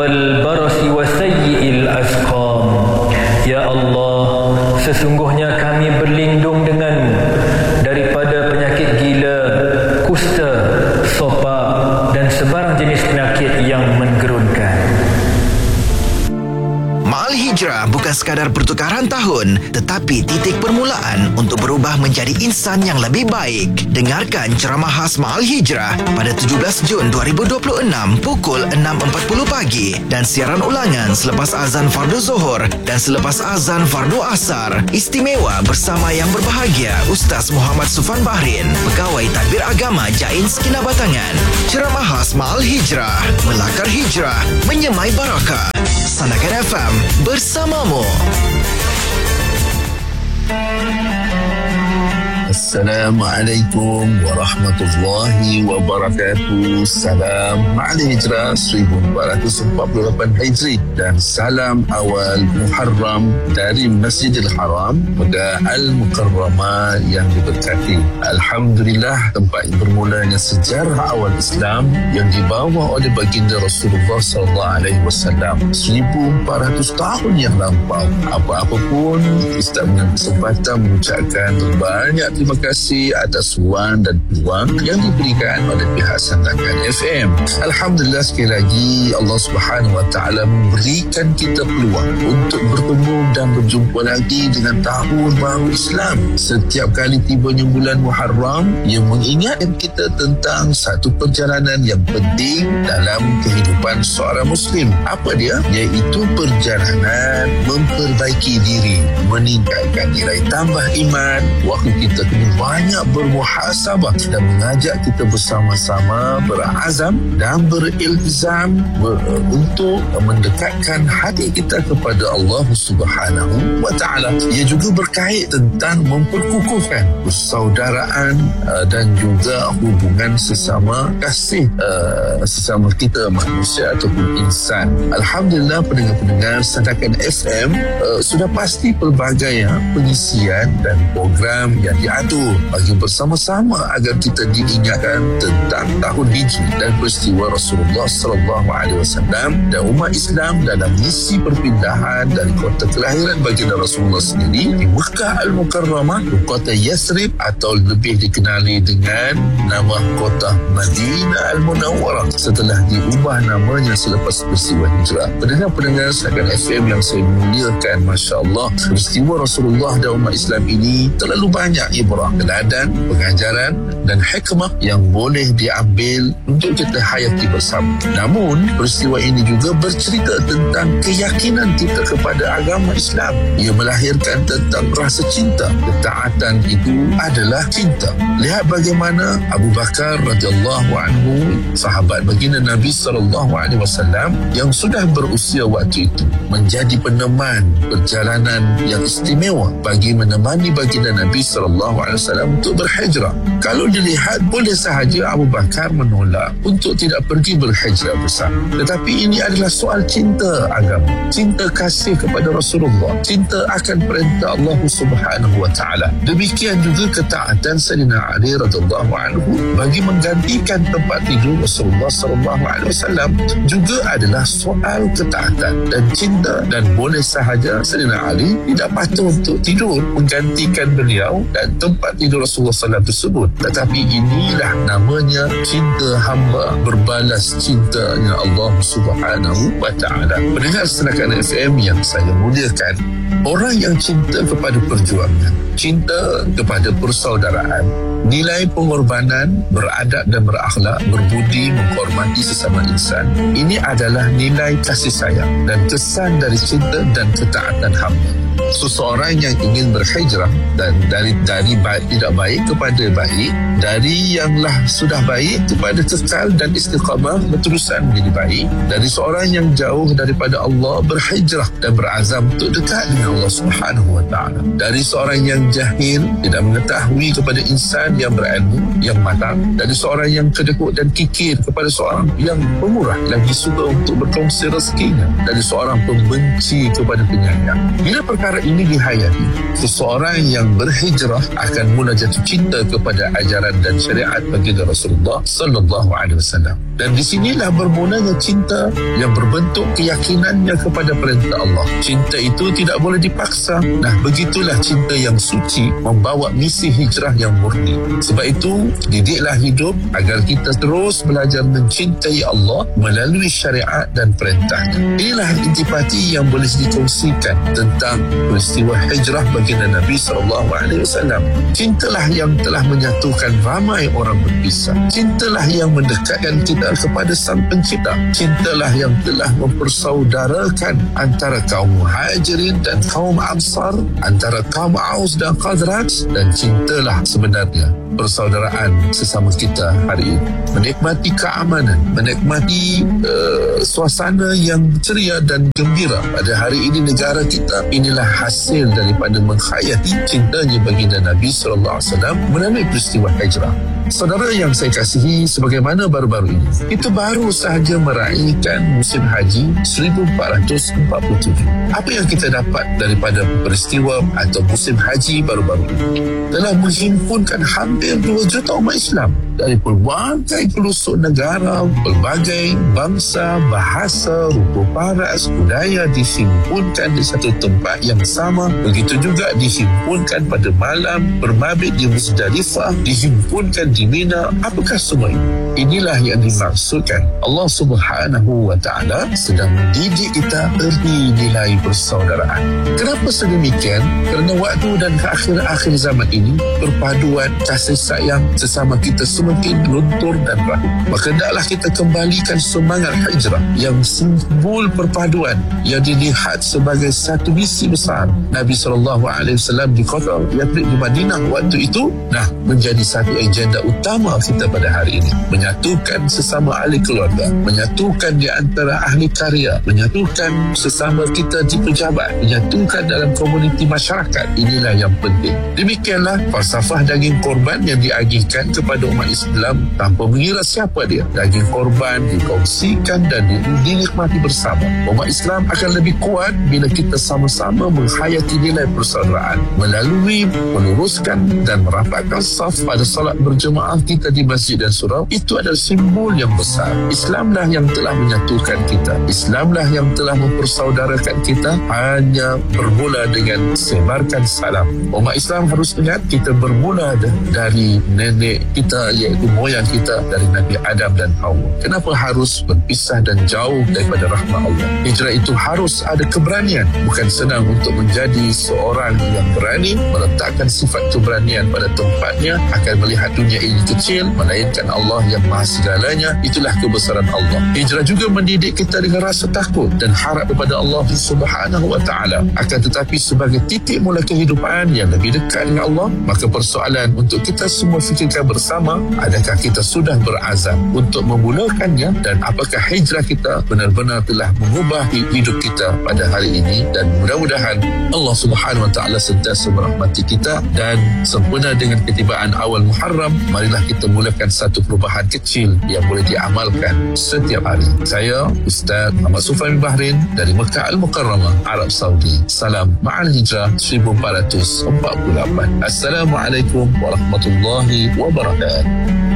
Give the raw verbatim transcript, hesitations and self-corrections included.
والبرص وسيء الأسقام. Ya Allah, sesungguhnya kami berlindung denganmu daripada penyakit gila, kusta, sopak dan sebarang jenis penyakit yang menggerunkan. Ma'al Hijrah bukan sekadar pertukaran tahun, tetapi titik permulaan untuk berubah menjadi insan yang lebih baik. Dengarkan ceramah khas Ma'al Hijrah pada tujuh belas Jun dua ribu dua puluh enam pukul enam empat puluh pagi dan siaran ulangan selepas azan fardu Zuhur dan selepas azan fardu Asar. Istimewa bersama yang berbahagia Ustaz Muhammad Sufan Bahrin, Pegawai Tadbir Agama Jain Sekinah Batangan. Ceramah khas Ma'al Hijrah, melakar hijrah, menyemai barakah. Sandakan F M bersamamu. Assalamualaikum warahmatullahi wabarakatuh. Salam Ma'al Hijrah seribu empat ratus empat puluh lapan Hijri dan salam awal Muharram dari Masjidil Haram pada Al-Mukarramah yang diberkati. Alhamdulillah, tempat bermulanya sejarah awal Islam yang dibawa oleh baginda Rasulullah sallallahu alaihi wasallam seribu empat ratus tahun yang lampau. Apa-apa pun, Ustaz mengambil kesempatan mengucapkan banyak terima kasih atas ruang dan peluang yang diberikan oleh pihak Sandakan F M. Alhamdulillah, sekali lagi Allah Subhanahu Wa Taala memberikan kita peluang untuk bertemu dan berjumpa lagi dengan tahun baru Islam. Setiap kali tibanya bulan Muharram, ia mengingatkan kita tentang satu perjalanan yang penting dalam kehidupan seorang Muslim. Apa dia? Iaitu perjalanan memperbaiki diri, meningkatkan nilai tambah iman. Waktu kita kena banyak bermuhasabah dan mengajak kita bersama-sama berazam dan beriltizam ber, untuk mendekatkan hati kita kepada Allah Subhanahu Wa Taala. Ia juga berkait tentang memperkukuhkan persaudaraan uh, dan juga hubungan sesama kasih uh, sesama kita manusia ataupun insan. Alhamdulillah, pendengar-pendengar Sandakan F M uh, sudah pasti pelbagai ya, pengisian dan program yang diatur bagi bersama-sama agar kita diingatkan tentang tahun Hijri dan peristiwa Rasulullah sallallahu alaihi wasallam dan umat Islam dalam misi perpindahan dari kota kelahiran baginda Rasulullah sendiri di Mekah Al-Mukarramah ke kota Yasrib atau lebih dikenali dengan nama kota Madinah Al-Munawwarah setelah diubah namanya selepas peristiwa Hijrah. Pendengar-pendengar Sandakan F M yang saya muliakan, Masya Allah, peristiwa Rasulullah dan umat Islam ini terlalu banyak ibrah, teladan, pengajaran dan hikmah yang boleh diambil untuk kita hayati bersama. Namun, peristiwa ini juga bercerita tentang keyakinan kita kepada agama Islam. Ia melahirkan tentang rasa cinta. Ketaatan itu adalah cinta. Lihat bagaimana Abu Bakar radhiyallahu anhu, sahabat baginda Nabi sallallahu alaihi wasallam yang sudah berusia waktu itu, menjadi peneman perjalanan yang istimewa bagi menemani baginda Nabi sallallahu alaihi wasallam untuk berhijrah. Kalau dilihat, boleh sahaja Abu Bakar menolak untuk tidak pergi berhijrah bersama. Tetapi ini adalah soal cinta agama, cinta kasih kepada Rasulullah, cinta akan perintah Allah Subhanahu Wa Taala. Demikian juga ketaatan Sayyidina Ali radhiyallahu anhu bagi menggantikan tempat tidur Rasulullah sallallahu alaihi wasallam juga adalah soal ketaatan dan cinta, dan boleh sahaja Sayyidina Ali tidak patuh untuk tidur menggantikan beliau dan tempat tidur Rasulullah sallallahu alaihi wasallam tersebut. Tetapi inilah namanya cinta hamba berbalas cintanya Allah Subhanahu Wa Taala. Pendengar Sandakan F M yang saya muliakan, orang yang cinta kepada perjuangan, cinta kepada persaudaraan, nilai pengorbanan, beradab dan berakhlak, berbudi, menghormati sesama insan, ini adalah nilai kasih sayang dan kesan dari cinta dan ketaatan hamba. Seseorang yang ingin berhijrah dan dari dari baik, tidak baik kepada baik, dari yanglah sudah baik kepada kekal dan istiqamah berterusan menjadi baik, dari seorang yang jauh daripada Allah berhijrah dan berazam untuk dekat dengan Allah Subhanahu Wa Taala, dari seorang yang jahil tidak mengetahui kepada insan yang berilmu yang matang, dari seorang yang kedekut dan kikir kepada seorang yang pemurah lagi suka untuk berkongsi rezekinya, dari seorang pembenci kepada penyayang. Bila perkara ini dihayati, seseorang yang berhijrah akan mula jatuh cinta kepada ajaran dan syariat baginda Rasulullah sallallahu alaihi wasallam. Dan di sinilah bermulanya cinta yang berbentuk keyakinannya kepada perintah Allah. Cinta itu tidak boleh dipaksa. Nah, begitulah cinta yang suci membawa misi hijrah yang murni. Sebab itu, didiklah hidup agar kita terus belajar mencintai Allah melalui syariat dan perintahnya. Inilah intipati yang boleh dikongsikan tentang peristiwa hijrah baginda Nabi sallallahu alaihi wasallam. Cintalah yang telah menyatukan ramai orang berpisah. Cintalah yang mendekatkan kita kepada Sang Pencipta. Cintalah yang telah mempersaudarakan antara kaum Muhajirin dan kaum Ansar, antara kaum Aus dan Khazraj, dan cintalah sebenarnya persaudaraan sesama kita hari ini. Menikmati keamanan, menikmati uh, suasana yang ceria dan gembira pada hari ini negara kita, inilah hasil daripada menghayati cintanya baginda Nabi sallallahu alaihi wasallam melalui peristiwa hijrah. Saudara yang saya kasihi, sebagaimana baru-baru ini kita baru sahaja meraihkan musim haji seribu empat ratus empat puluh tujuh. Apa yang kita dapat daripada peristiwa atau musim haji baru-baru ini? Telah menghimpunkan hampir dua juta umat Islam dari pelbagai pelosok negara, pelbagai bangsa, bahasa, rupa paras, budaya dihimpunkan di satu tempat yang sama. Begitu juga dihimpunkan pada malam bermabit di Muzdalifah, dihimpunkan di Mina. Apakah semua ini? Inilah yang dimaksudkan Allah Subhanahu wa Ta'ala sedang mendidik kita erti nilai persaudaraan. Kenapa sedemikian? Kerana waktu dan akhir-akhir zaman ini perpaduan kasih sayang sesama kita semakin luntur dan rapuh. Maka hendaklah kita kembalikan semangat hijrah yang simbol perpaduan yang dilihat sebagai satu misi besar Nabi sallallahu alaihi wasallam di kota Yathrib di Madinah waktu itu, nah menjadi satu agenda utama kita pada hari ini. Menyatukan sesama ahli keluarga, menyatukan di antara ahli karya, menyatukan sesama kita di pejabat, menyatukan dalam komuniti masyarakat. Inilah yang penting. Demikianlah falsafah daging korban yang diagihkan kepada umat Islam tanpa mengira siapa dia. Daging korban dikongsikan dan dinikmati bersama. Umat Islam akan lebih kuat bila kita sama-sama menghayati nilai persaudaraan melalui meluruskan dan merapatkan saf pada salat berjemaah kita di masjid dan surau. Itu adalah simbol yang besar. Islamlah yang telah menyatukan kita. Islamlah yang telah mempersaudarakan kita. Hanya bermula dengan sebarkan salam. Umat Islam harus ingat kita bermula dari nenek kita, iaitu moyang kita, dari Nabi Adam dan Hawa. Kenapa harus berpisah dan jauh daripada rahmat Allah? Hijrah itu harus ada keberanian. Bukan senang untuk menjadi seorang yang berani, meletakkan sifat keberanian pada tempatnya, akan melihat dunia ini kecil, melainkan Allah yang maha segalanya. Itulah kebesaran Allah. Hijrah juga mendidik kita dengan rasa takut dan harap kepada Allah Subhanahu wa Ta'ala. Akan tetapi sebagai titik mula kehidupan yang lebih dekat dengan Allah, maka persoalan untuk kita semua fikirkan bersama, adakah kita sudah berazam untuk memulakannya, dan apakah hijrah kita benar-benar telah mengubah hidup kita pada hari ini. Dan mudah-mudahan Allah Subhanahu wa Ta'ala sentiasa merahmati kita. Dan sempurna dengan ketibaan awal Muharram, marilah kita mulakan satu perubahan kecil yang boleh diamalkan setiap hari. Saya Ustaz Muhammad Sufyan Bahrin dari Mekah Al-Mukarramah, Arab Saudi. Salam Ma'al Hijrah seribu empat ratus empat puluh lapan. Assalamualaikum warahmatullahi wabarakatuh.